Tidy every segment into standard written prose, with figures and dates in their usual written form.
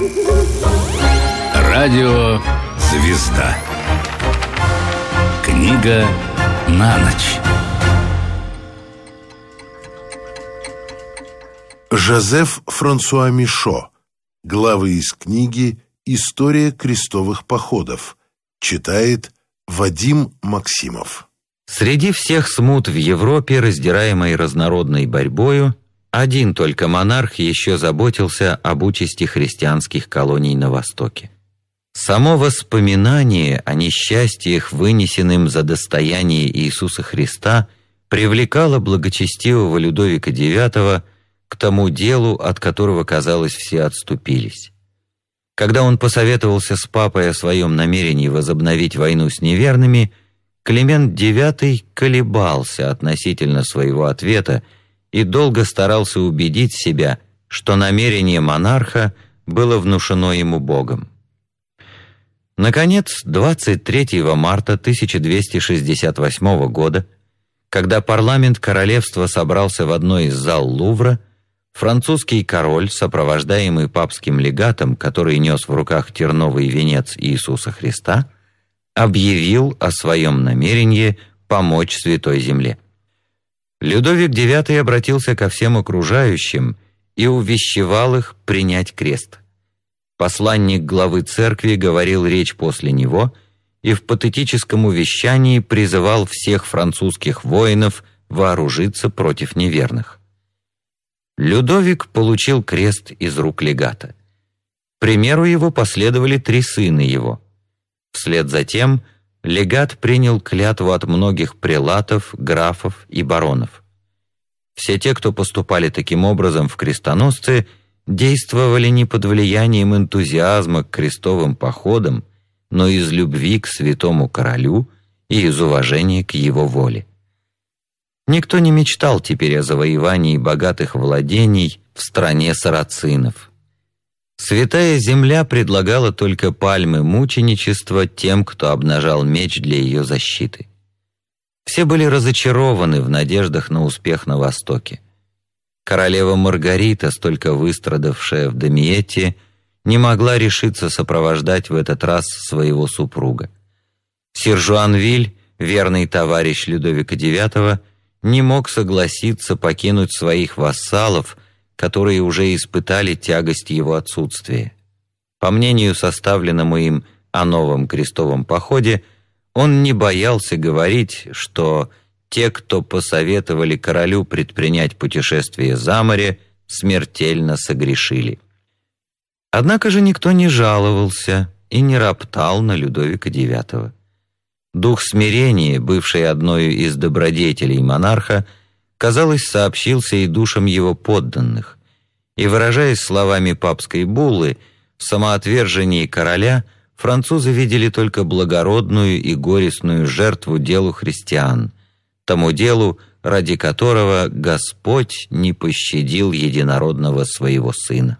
Радио «Звезда». Книга на ночь. Жозеф Франсуа Мишо. Главы из книги «История крестовых походов». Читает Вадим Максимов. Среди всех смут в Европе, раздираемой разнородной борьбою, один только монарх еще заботился об участи христианских колоний на Востоке. Само воспоминание о несчастьях, вынесенным за достояние Иисуса Христа, привлекало благочестивого Людовика IX к тому делу, от которого, казалось, все отступились. Когда он посоветовался с папой о своем намерении возобновить войну с неверными, Климент IX колебался относительно своего ответа и долго старался убедить себя, что намерение монарха было внушено ему Богом. Наконец, 23 марта 1268 года, когда парламент королевства собрался в одной из зал Лувра, французский король, сопровождаемый папским легатом, который нес в руках терновый венец Иисуса Христа, объявил о своем намерении помочь Святой Земле. Людовик IX обратился ко всем окружающим и увещевал их принять крест. Посланник главы церкви говорил речь после него и в патетическом увещании призывал всех французских воинов вооружиться против неверных. Людовик получил крест из рук легата. Примеру его последовали 3 сына его. Вслед за тем легат принял клятву от многих прелатов, графов и баронов. Все те, кто поступали таким образом в крестоносцы, действовали не под влиянием энтузиазма к крестовым походам, но из любви к святому королю и из уважения к его воле. Никто не мечтал теперь о завоевании богатых владений в стране сарацинов. Святая Земля предлагала только пальмы мученичества тем, кто обнажал меч для ее защиты. Все были разочарованы в надеждах на успех на Востоке. Королева Маргарита, столько выстрадавшая в Дамиете, не могла решиться сопровождать в этот раз своего супруга. Сир Жуанвиль, верный товарищ Людовика IX, не мог согласиться покинуть своих вассалов, которые уже испытали тягость его отсутствия. По мнению, составленному им о новом крестовом походе, он не боялся говорить, что те, кто посоветовали королю предпринять путешествие за море, смертельно согрешили. Однако же никто не жаловался и не роптал на Людовика IX. Дух смирения, бывший одной из добродетелей монарха, казалось, сообщился и душам его подданных, и, выражаясь словами папской буллы, в самоотвержении короля французы видели только благородную и горестную жертву делу христиан, тому делу, ради которого Господь не пощадил единородного своего сына.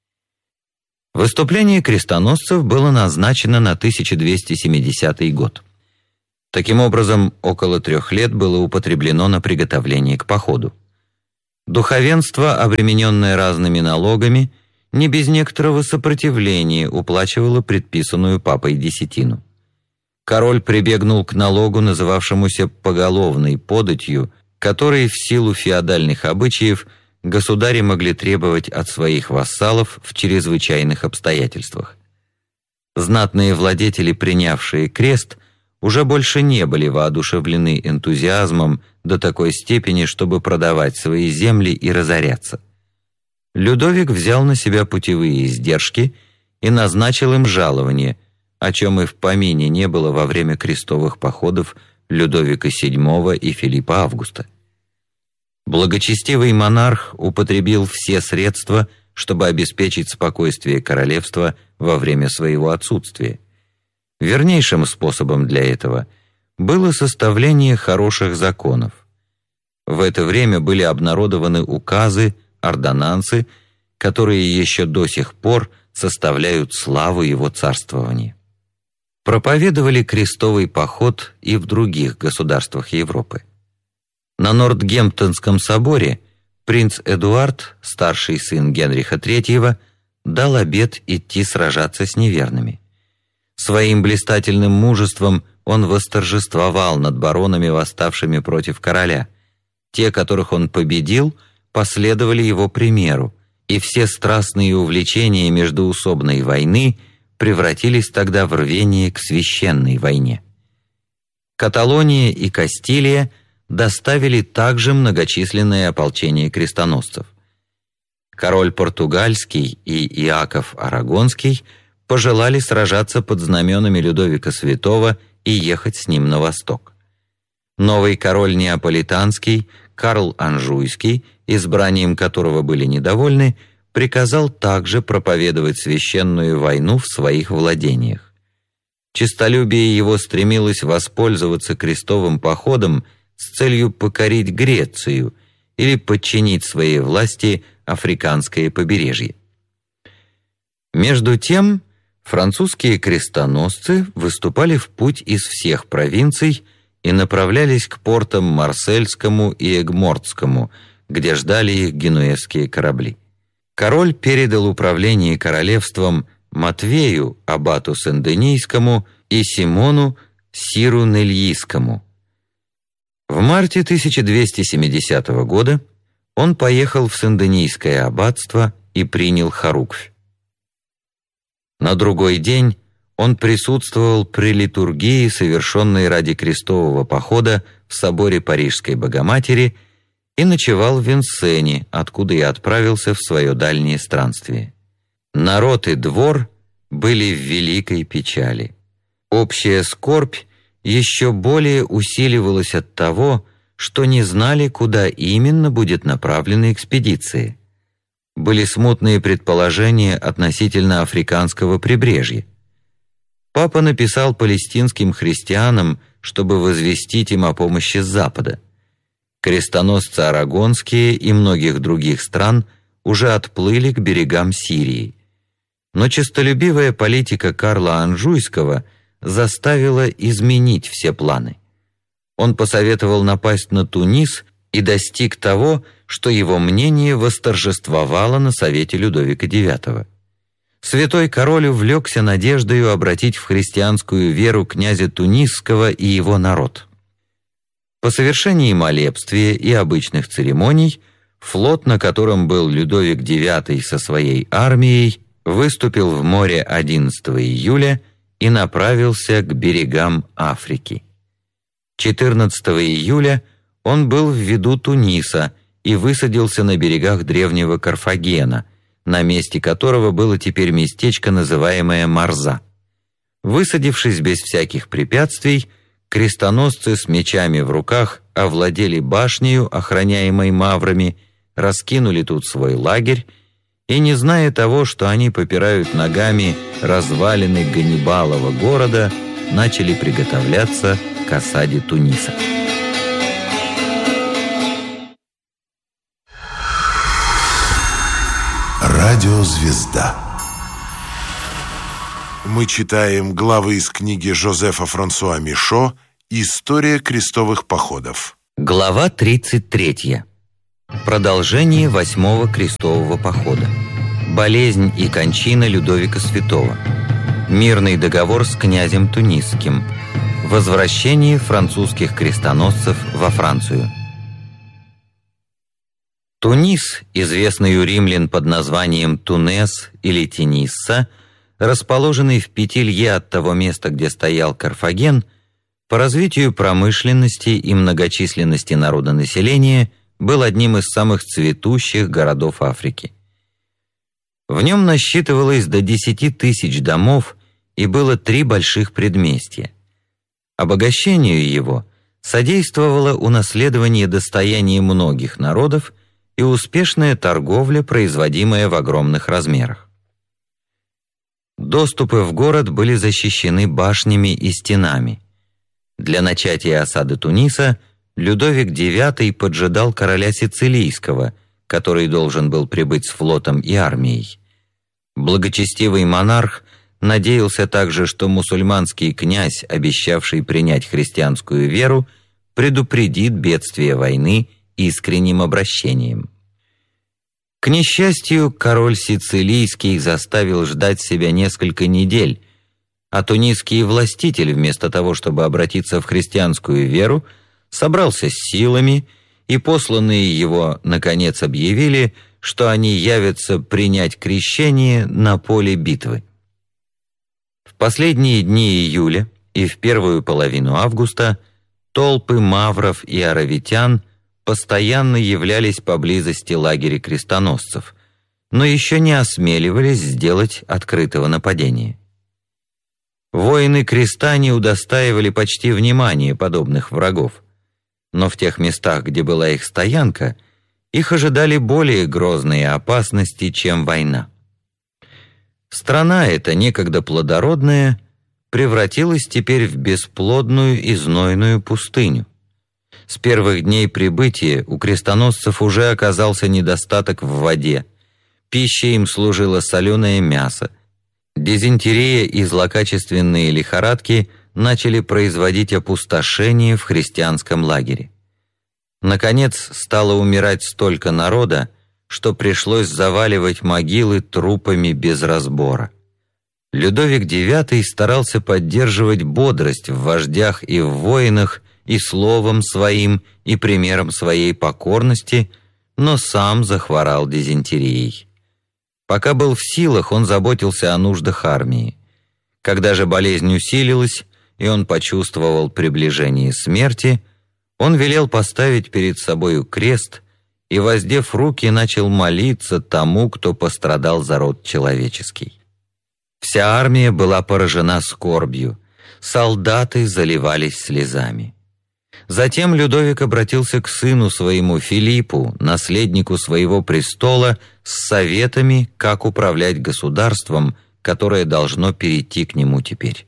Выступление крестоносцев было назначено на 1270 год. Таким образом, около 3 лет было употреблено на приготовление к походу. Духовенство, обремененное разными налогами, не без некоторого сопротивления уплачивало предписанную папой десятину. Король прибегнул к налогу, называвшемуся поголовной податью, который в силу феодальных обычаев государи могли требовать от своих вассалов в чрезвычайных обстоятельствах. Знатные владетели, принявшие крест, уже больше не были воодушевлены энтузиазмом до такой степени, чтобы продавать свои земли и разоряться. Людовик взял на себя путевые издержки и назначил им жалование, о чем и в помине не было во время крестовых походов Людовика VII и Филиппа Августа. Благочестивый монарх употребил все средства, чтобы обеспечить спокойствие королевства во время своего отсутствия. Вернейшим способом для этого было составление хороших законов. В это время были обнародованы указы, ордонансы, которые еще до сих пор составляют славу его царствования. Проповедовали крестовый поход и в других государствах Европы. На Нортгемптонском соборе принц Эдуард, старший сын Генриха III, дал обет идти сражаться с неверными. Своим блистательным мужеством он восторжествовал над баронами, восставшими против короля. Те, которых он победил, последовали его примеру, и все страстные увлечения междоусобной войны превратились тогда в рвение к священной войне. Каталония и Кастилия доставили также многочисленное ополчение крестоносцев. Король Португальский и Иаков Арагонский пожелали сражаться под знаменами Людовика Святого и ехать с ним на восток. Новый король Неаполитанский, Карл Анжуйский, избранием которого были недовольны, приказал также проповедовать священную войну в своих владениях. Честолюбие его стремилось воспользоваться крестовым походом с целью покорить Грецию или подчинить своей власти африканское побережье. Между тем, французские крестоносцы выступали в путь из всех провинций и направлялись к портам Марсельскому и Эгмортскому, где ждали их генуэзские корабли. Король передал управление королевством Матвею, аббату Сен-Денийскому, и Симону, сиру Нельийскому. В марте 1270 года он поехал в Сен-Денийское аббатство и принял хоруквь. На другой день он присутствовал при литургии, совершенной ради крестового похода в соборе Парижской Богоматери, и ночевал в Винсене, откуда и отправился в свое дальнее странствие. Народ и двор были в великой печали. Общая скорбь еще более усиливалась от того, что не знали, куда именно будет направлена экспедиция. Были смутные предположения относительно африканского прибрежья. Папа написал палестинским христианам, чтобы возвестить им о помощи с запада. Крестоносцы арагонские и многих других стран уже отплыли к берегам Сирии. Но честолюбивая политика Карла Анжуйского заставила изменить все планы. Он посоветовал напасть на Тунис и достиг того, что его мнение восторжествовало на совете Людовика IX. Святой король увлекся надеждою обратить в христианскую веру князя Тунисского и его народ. По совершении молебствия и обычных церемоний флот, на котором был Людовик IX со своей армией, выступил в море 11 июля и направился к берегам Африки. 14 июля он был в виду Туниса и высадился на берегах древнего Карфагена, на месте которого было теперь местечко, называемое Марза. Высадившись без всяких препятствий, крестоносцы с мечами в руках овладели башнею, охраняемой маврами, раскинули тут свой лагерь и, не зная того, что они попирают ногами развалины Ганнибалова города, начали приготовляться к осаде Туниса. Радиозвезда. Мы читаем главы из книги Жозефа Франсуа Мишо «История крестовых походов». Глава 33. Продолжение 8-го крестового похода. Болезнь и кончина Людовика Святого. Мирный договор с князем Тунисским. Возвращение французских крестоносцев во Францию. Тунис, известный у римлян под названием Тунес или Тинисса, расположенный в 5 лье от того места, где стоял Карфаген, по развитию промышленности и многочисленности народонаселения был одним из самых цветущих городов Африки. В нем насчитывалось до 10 тысяч домов и было 3 больших предместья. Обогащению его содействовало унаследование достояния многих народов и успешная торговля, производимая в огромных размерах. Доступы в город были защищены башнями и стенами. Для начатия осады Туниса Людовик IX поджидал короля Сицилийского, который должен был прибыть с флотом и армией. Благочестивый монарх надеялся также, что мусульманский князь, обещавший принять христианскую веру, предупредит бедствие войны искренним обращением. К несчастью, король Сицилийский заставил ждать себя несколько недель, а тунисский властитель, вместо того, чтобы обратиться в христианскую веру, собрался с силами, и посланные его, наконец, объявили, что они явятся принять крещение на поле битвы. В последние дни июля и в первую половину августа толпы мавров и аравитян постоянно являлись поблизости лагеря крестоносцев, но еще не осмеливались сделать открытого нападения. Воины креста не удостаивали почти внимания подобных врагов, но в тех местах, где была их стоянка, их ожидали более грозные опасности, чем война. Страна эта, некогда плодородная, превратилась теперь в бесплодную и знойную пустыню. С первых дней прибытия у крестоносцев уже оказался недостаток в воде. Пищей им служило соленое мясо. Дизентерия и злокачественные лихорадки начали производить опустошение в христианском лагере. Наконец, стало умирать столько народа, что пришлось заваливать могилы трупами без разбора. Людовик IX старался поддерживать бодрость в вождях и в воинах и словом своим, и примером своей покорности, но сам захворал дизентерией. Пока был в силах, он заботился о нуждах армии. Когда же болезнь усилилась, и он почувствовал приближение смерти, он велел поставить перед собою крест и, воздев руки, начал молиться тому, кто пострадал за род человеческий. Вся армия была поражена скорбью, солдаты заливались слезами. Затем Людовик обратился к сыну своему Филиппу, наследнику своего престола, с советами, как управлять государством, которое должно перейти к нему теперь.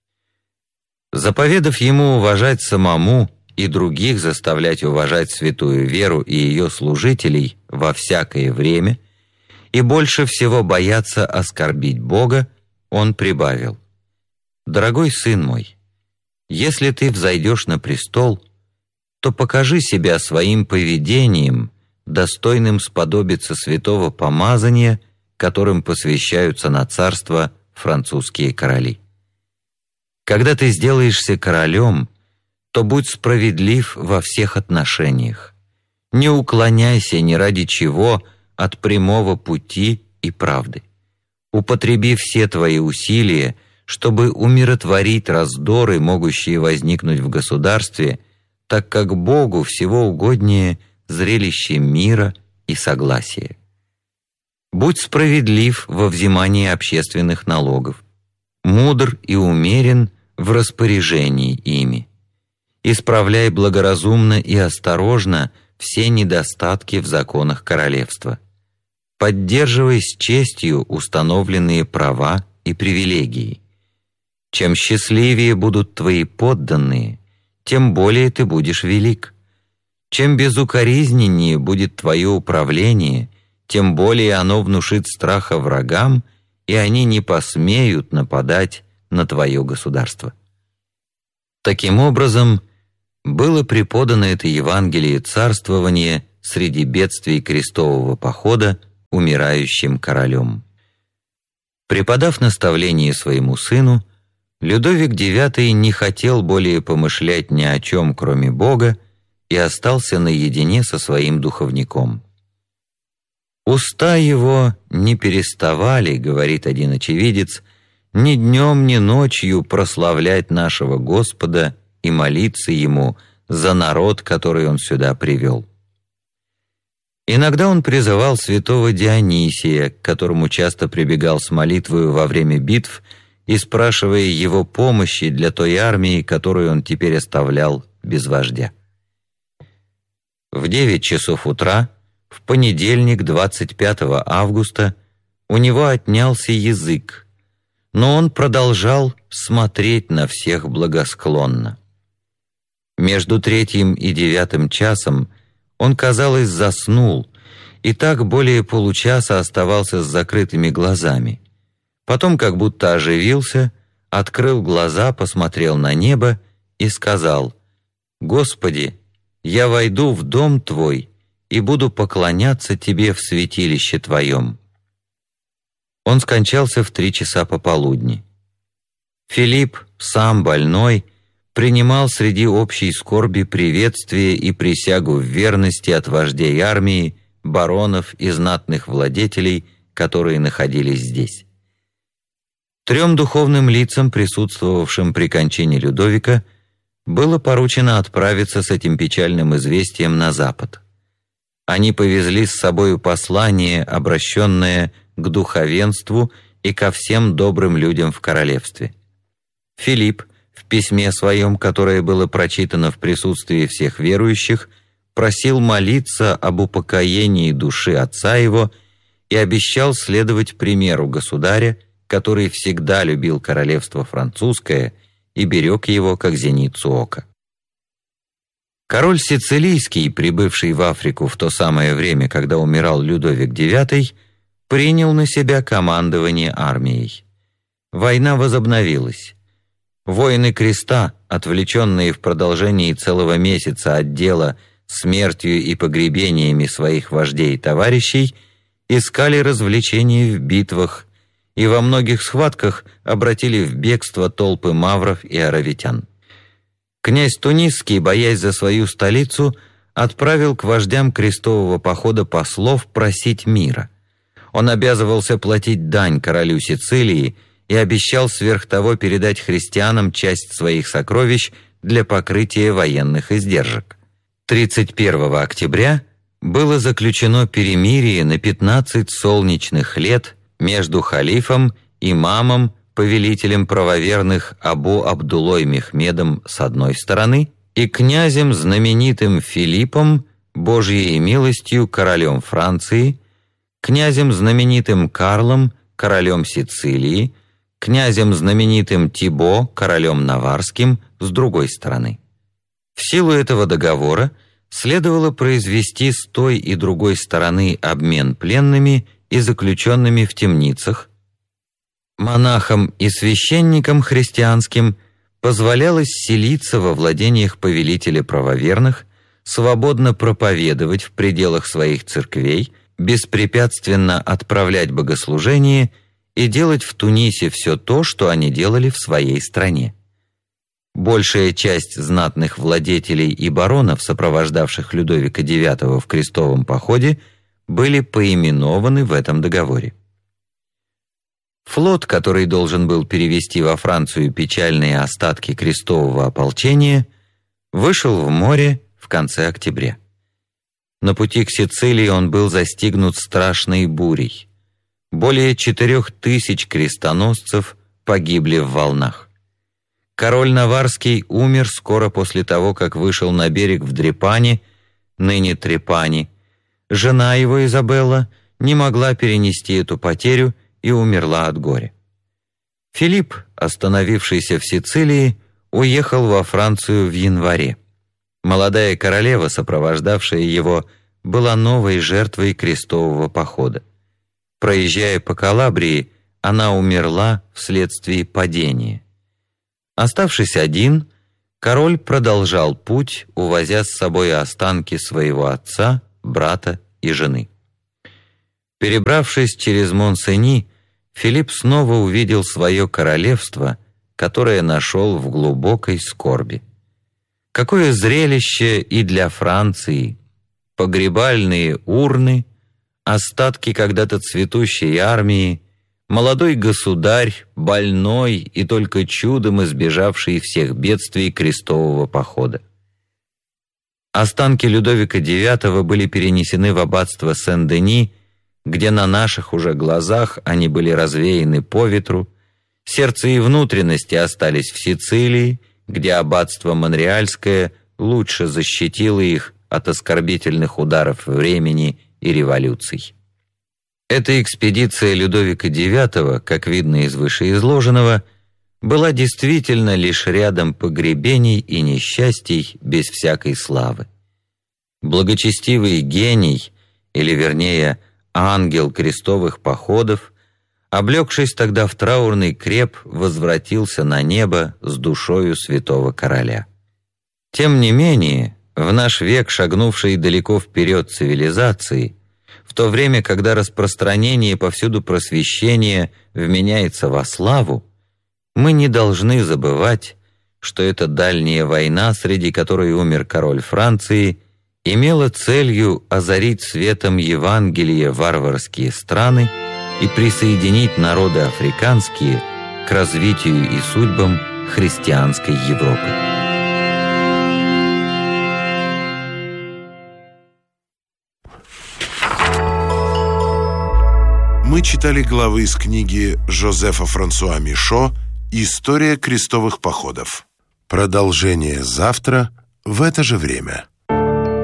Заповедав ему уважать самому и других заставлять уважать святую веру и ее служителей во всякое время, и больше всего бояться оскорбить Бога, он прибавил: «Дорогой сын мой, если ты взойдешь на престол, то покажи себя своим поведением, достойным сподобиться святого помазания, которым посвящаются на царство французские короли. Когда ты сделаешься королем, то будь справедлив во всех отношениях. Не уклоняйся ни ради чего от прямого пути и правды. Употреби все твои усилия, чтобы умиротворить раздоры, могущие возникнуть в государстве, так как Богу всего угоднее зрелище мира и согласия. Будь справедлив во взимании общественных налогов, мудр и умерен в распоряжении ими. Исправляй благоразумно и осторожно все недостатки в законах королевства. Поддерживай с честью установленные права и привилегии. Чем счастливее будут твои подданные, тем более ты будешь велик. Чем безукоризненнее будет твое управление, тем более оно внушит страха врагам, и они не посмеют нападать на твое государство». Таким образом, было преподано это Евангелие царствования среди бедствий крестового похода умирающим королем. Преподав наставление своему сыну, Людовик IX не хотел более помышлять ни о чем, кроме Бога, и остался наедине со своим духовником. «Уста его не переставали, — говорит один очевидец, — ни днем, ни ночью прославлять нашего Господа и молиться Ему за народ, который Он сюда привел». Иногда он призывал святого Дионисия, к которому часто прибегал с молитвою во время битв и спрашивая его помощи для той армии, которую он теперь оставлял без вождя. В 9 часов утра, в понедельник, 25 августа, у него отнялся язык, но он продолжал смотреть на всех благосклонно. Между 3 и 9 часом он, казалось, заснул, и так более получаса оставался с закрытыми глазами. Потом как будто оживился, открыл глаза, посмотрел на небо и сказал: «Господи, я войду в дом Твой и буду поклоняться тебе в святилище твоем». Он скончался в 3 часа пополудни. Филипп, сам больной, принимал среди общей скорби приветствие и присягу в верности от вождей армии, баронов и знатных владетелей, которые находились здесь. 3 духовным лицам, присутствовавшим при кончине Людовика, было поручено отправиться с этим печальным известием на запад. Они повезли с собою послание, обращенное к духовенству и ко всем добрым людям в королевстве. Филипп в письме своем, которое было прочитано в присутствии всех верующих, просил молиться об упокоении души отца его и обещал следовать примеру государя, который всегда любил королевство французское и берег его как зеницу ока. Король Сицилийский, прибывший в Африку в то самое время, когда умирал Людовик IX, принял на себя командование армией. Война возобновилась. Воины креста, отвлеченные в продолжении целого месяца от дела смертью и погребениями своих вождей и товарищей, искали развлечений в битвах и во многих схватках обратили в бегство толпы мавров и аравитян. Князь Тунисский, боясь за свою столицу, отправил к вождям крестового похода послов просить мира. Он обязывался платить дань королю Сицилии и обещал сверх того передать христианам часть своих сокровищ для покрытия военных издержек. 31 октября было заключено перемирие на 15 солнечных лет между халифом, имамом, повелителем правоверных Абу Абдуллой Мехмедом с одной стороны и князем знаменитым Филиппом, Божьей милостью королем Франции, князем знаменитым Карлом, королем Сицилии, князем знаменитым Тибо, королем Наварским, с другой стороны. В силу этого договора следовало произвести с той и другой стороны обмен пленными и заключенными в темницах. Монахам и священникам христианским позволялось селиться во владениях повелителя правоверных, свободно проповедовать в пределах своих церквей, беспрепятственно отправлять богослужения и делать в Тунисе все то, что они делали в своей стране. Большая часть знатных владетелей и баронов, сопровождавших Людовика IX в крестовом походе, были поименованы в этом договоре. Флот, который должен был перевести во Францию печальные остатки крестового ополчения, вышел в море в конце октября. На пути к Сицилии он был застигнут страшной бурей. Более 4000 крестоносцев погибли в волнах. Король Наварский умер скоро после того, как вышел на берег в Дрепане, ныне Трепани. Жена его, Изабелла, не могла перенести эту потерю и умерла от горя. Филипп, остановившийся в Сицилии, уехал во Францию в январе. Молодая королева, сопровождавшая его, была новой жертвой крестового похода. Проезжая по Калабрии, она умерла вследствие падения. Оставшись один, король продолжал путь, увозя с собой останки своего отца, брата и жены. Перебравшись через Монсени, Филипп снова увидел свое королевство, которое нашел в глубокой скорби. Какое зрелище и для Франции! Погребальные урны, остатки когда-то цветущей армии, молодой государь, больной и только чудом избежавший всех бедствий крестового похода. Останки Людовика IX были перенесены в аббатство Сен-Дени, где на наших уже глазах они были развеяны по ветру. Сердце и внутренности остались в Сицилии, где аббатство Монреальское лучше защитило их от оскорбительных ударов времени и революций. Эта экспедиция Людовика IX, как видно из вышеизложенного, была действительно лишь рядом погребений и несчастий без всякой славы. Благочестивый гений, или вернее ангел крестовых походов, облегшись тогда в траурный креп, возвратился на небо с душою святого короля. Тем не менее, В наш век, шагнувший далеко вперед цивилизации, в то время, когда распространение повсюду просвещения вменяется во славу, мы не должны забывать, что эта дальняя война, среди которой умер король Франции, имела целью озарить светом Евангелия варварские страны и присоединить народы африканские к развитию и судьбам христианской Европы. Мы читали главы из книги Жозефа Франсуа Мишо «История крестовых походов». Продолжение завтра в это же время.